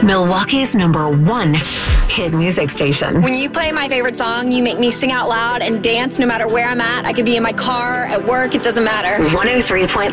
Milwaukee's #1 hit music station. When you play my favorite song, you make me sing out loud and dance no matter where I'm at. I could be in my car, at work, it doesn't matter. 103.7